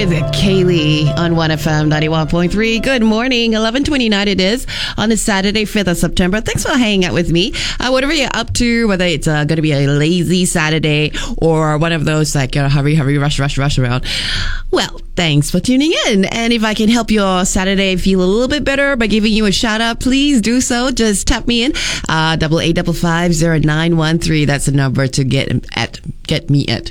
with Kaylee on 1FM 91.3. Good morning. 11:29 it is on a Saturday, 5th of September. Thanks for hanging out with me. Whatever you're up to, whether it's going to be a lazy Saturday or one of those like hurry, rush around. Well, thanks for tuning in. And if I can help your Saturday feel a little bit better by giving you a shout out, please do so. Just tap me in. 88550913. That's the number to get me at.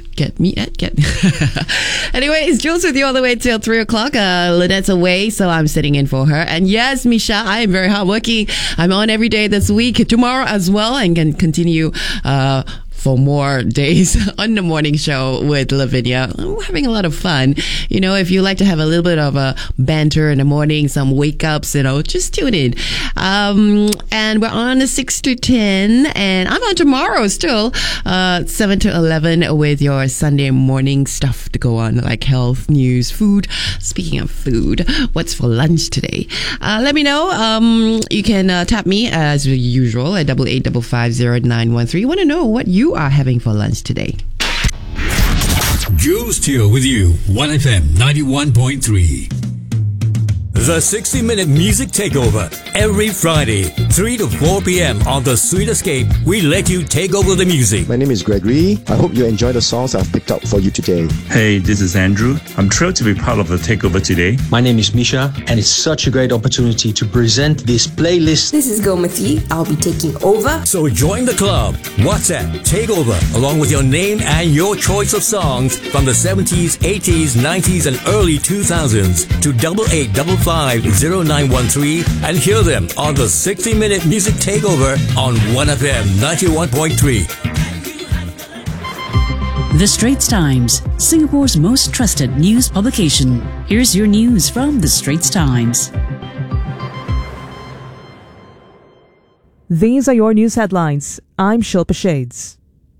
Anyway, it's Jules with you all the way till 3 o'clock. Lynette's away, so I'm sitting in for her. And yes, Misha, I am very hardworking. I'm on every day this week, tomorrow as well, and can continue for more days on the morning show with Lavinia. We're having a lot of fun. You know, if you like to have a little bit of a banter in the morning, some wake ups, just tune in. And we're on the 6 to 10, and I'm on tomorrow still, 7 to 11 with your Sunday morning stuff to go on, like health, news, food. Speaking of food, what's for lunch today? Let me know. You can tap me as usual at 88550913. You want to know what you are having for lunch today? Jules Teo with you, 1FM 91.3. The 60-minute music takeover every Friday, 3 to 4 p.m. on The Sweet Escape. We let you take over the music. My name is Gregory. I hope you enjoy the songs I've picked up for you today. Hey, this is Andrew. I'm thrilled to be part of the takeover today. My name is Misha, and it's such a great opportunity to present this playlist. This is Gomati. I'll be taking over. So join the club. WhatsApp Takeover along with your name and your choice of songs from the 70s, 80s, 90s, and early 2000s to 88550913 and hear them on the 60-minute music takeover on 1FM 91.3. The Straits Times, Singapore's most trusted news publication. Here's your news from The Straits Times. These are your news headlines. I'm Shilpa Shades.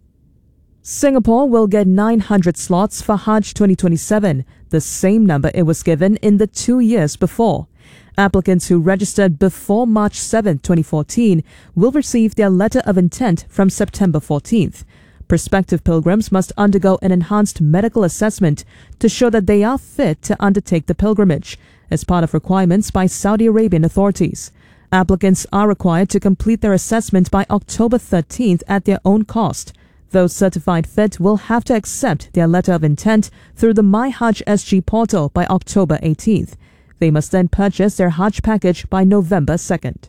Singapore will get 900 slots for Hajj 2027, the same number it was given in the 2 years before. Applicants who registered before March 7, 2014 will receive their letter of intent from September 14th. Prospective pilgrims must undergo an enhanced medical assessment to show that they are fit to undertake the pilgrimage, as part of requirements by Saudi Arabian authorities. Applicants are required to complete their assessment by October 13th at their own cost. Those certified fit will have to accept their letter of intent through the MyHajj SG portal by October 18th. They must then purchase their Hajj package by November 2nd.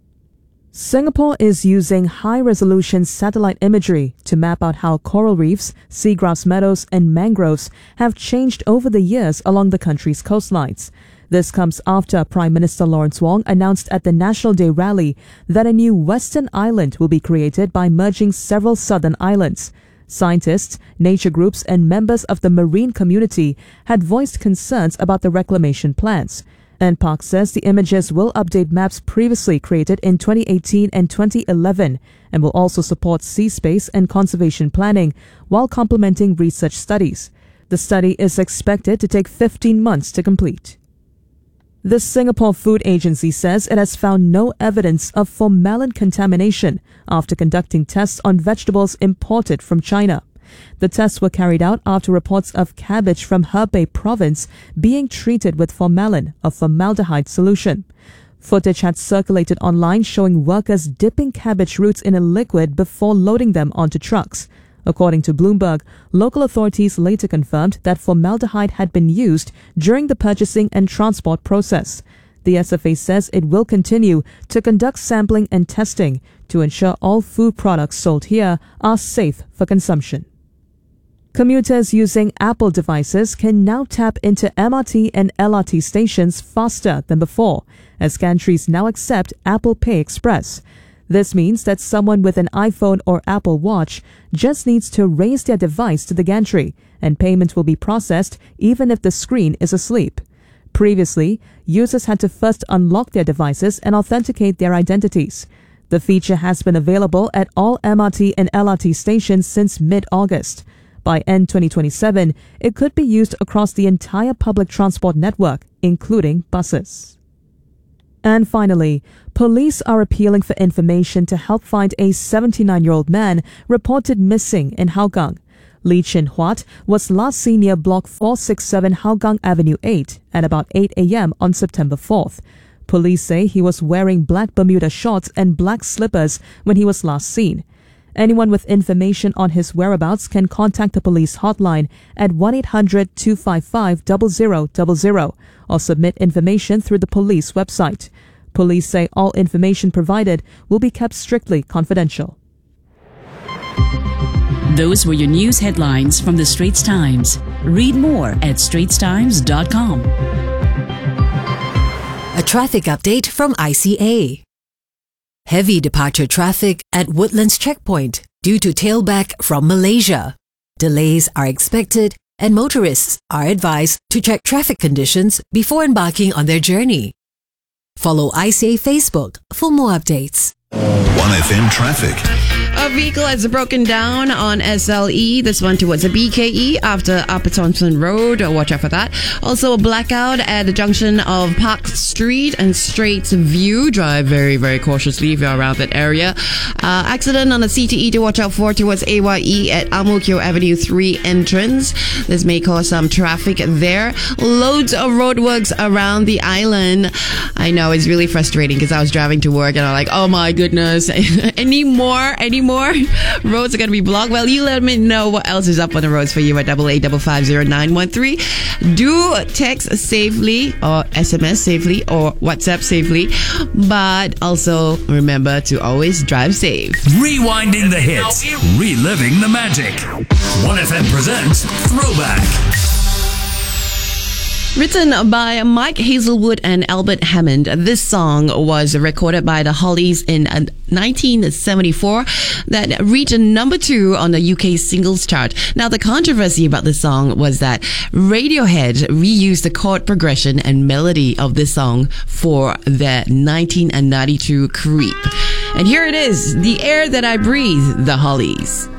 Singapore is using high-resolution satellite imagery to map out how coral reefs, seagrass meadows, and mangroves have changed over the years along the country's coastlines. This comes after Prime Minister Lawrence Wong announced at the National Day rally that a new western island will be created by merging several southern islands. Scientists, nature groups, and members of the marine community had voiced concerns about the reclamation plans. NParks says the images will update maps previously created in 2018 and 2011 and will also support sea space and conservation planning while complementing research studies. The study is expected to take 15 months to complete. The Singapore Food Agency says it has found no evidence of formalin contamination after conducting tests on vegetables imported from China. The tests were carried out after reports of cabbage from Hebei province being treated with formalin, a formaldehyde solution. Footage had circulated online showing workers dipping cabbage roots in a liquid before loading them onto trucks. According to Bloomberg, local authorities later confirmed that formaldehyde had been used during the purchasing and transport process. The SFA says it will continue to conduct sampling and testing to ensure all food products sold here are safe for consumption. Commuters using Apple devices can now tap into MRT and LRT stations faster than before, as gantries now accept Apple Pay Express. This means that someone with an iPhone or Apple Watch just needs to raise their device to the gantry, and payment will be processed even if the screen is asleep. Previously, users had to first unlock their devices and authenticate their identities. The feature has been available at all MRT and LRT stations since mid-August. By end 2027, it could be used across the entire public transport network, including buses. And finally, police are appealing for information to help find a 79-year-old man reported missing in Hougang. Lee Chin-Huat was last seen near Block 467 Hougang Avenue 8 at about 8 a.m. on September 4th. Police say he was wearing black Bermuda shorts and black slippers when he was last seen. Anyone with information on his whereabouts can contact the police hotline at 1-800-255-0000 or submit information through the police website. Police say all information provided will be kept strictly confidential. Those were your news headlines from the Straits Times. Read more at straitstimes.com. A traffic update from ICA. Heavy departure traffic at Woodlands Checkpoint due to tailback from Malaysia. Delays are expected and motorists are advised to check traffic conditions before embarking on their journey. Follow ICA Facebook for more updates. 1FM traffic. A vehicle has broken down on SLE, this one towards the BKE after Upper Thompson Road. Watch out for that. Also a blackout at the junction of Park Street and Straits View. Drive very, very cautiously if you're around that area. Accident on the CTE to watch out for towards AYE at Ang Mo Kio Avenue 3 entrance. This may cause some traffic there. Loads of roadworks around the island. I know, it's really frustrating because I was driving to work and I'm like, oh my goodness, any more roads are going to be blocked. Well, you let me know what else is up on the roads for you at 88550913. Do text safely or SMS safely or WhatsApp safely, but also remember to always drive safe. Rewinding the hits, reliving the magic. 1FM presents Throwback. Written by Mike Hazelwood and Albert Hammond, this song was recorded by the Hollies in 1974 that reached number 2 on the UK singles chart. Now, the controversy about this song was that Radiohead reused the chord progression and melody of this song for their 1992 Creep. And here it is, The Air That I Breathe, the Hollies.